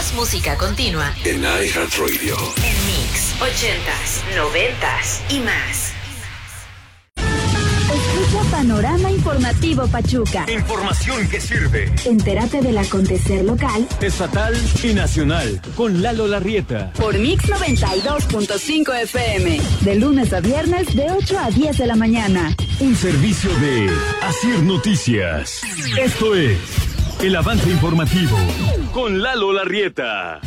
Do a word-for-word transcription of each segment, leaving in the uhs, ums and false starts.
Más música continua en iHeartRadio. En Mix, ochentas, noventas y más. Escucha Panorama Informativo Pachuca. Información que sirve. Entérate del acontecer local, estatal y nacional. Con Lalo Larrieta. Por Mix noventa y dos punto cinco F M. De lunes a viernes de ocho a diez de la mañana. Un servicio de Asir Noticias. Esto es el avance informativo con Lalo Larrieta.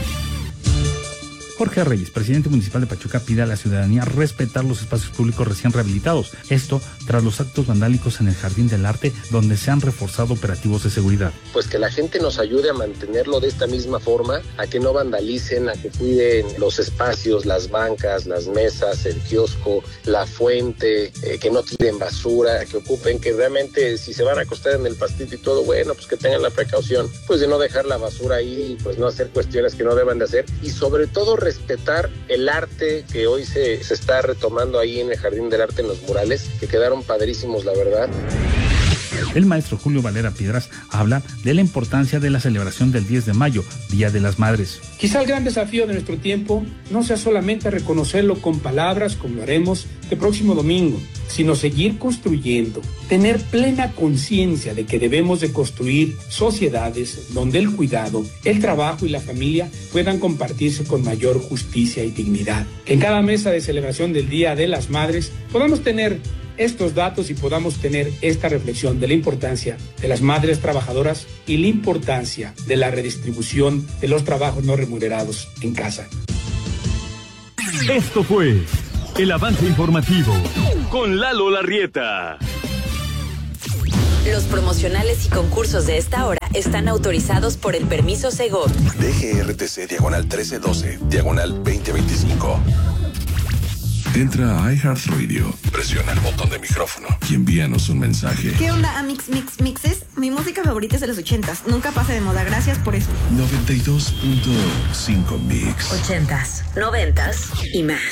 Jorge Reyes, presidente municipal de Pachuca, pide a la ciudadanía respetar los espacios públicos recién rehabilitados. Esto tras los actos vandálicos en el Jardín del Arte, donde se han reforzado operativos de seguridad. Pues que la gente nos ayude a mantenerlo de esta misma forma, a que no vandalicen, a que cuiden los espacios, las bancas, las mesas, el kiosco, la fuente, eh, que no tiren basura, que ocupen, que realmente si se van a acostar en el pastito y todo, bueno, pues que tengan la precaución, pues de no dejar la basura ahí, pues no hacer cuestiones que no deban de hacer, y sobre todo respetar el arte que hoy se, se está retomando ahí en el Jardín del Arte, en los murales, que quedaron padrísimos, la verdad. El maestro Julio Valera Piedras habla de la importancia de la celebración del diez de mayo, Día de las Madres. Quizá el gran desafío de nuestro tiempo no sea solamente reconocerlo con palabras, como lo haremos el próximo domingo, sino seguir construyendo, tener plena conciencia de que debemos de construir sociedades donde el cuidado, el trabajo y la familia puedan compartirse con mayor justicia y dignidad. Que en cada mesa de celebración del Día de las Madres podamos tener estos datos y podamos tener esta reflexión de la importancia de las madres trabajadoras y la importancia de la redistribución de los trabajos no remunerados en casa. Esto fue el avance informativo con Lalo Larrieta. Los promocionales y concursos de esta hora están autorizados por el permiso Segov. D G R T C diagonal trece doce, diagonal veinte veinticinco. Entra a iHeartRadio, presiona el botón de micrófono y envíanos un mensaje. ¿Qué onda, Amix Mix Mixes? Mi música favorita es de los ochentas. Nunca pasa de moda. Gracias por eso. noventa y dos punto cinco Mix. Ochentas, noventas y más.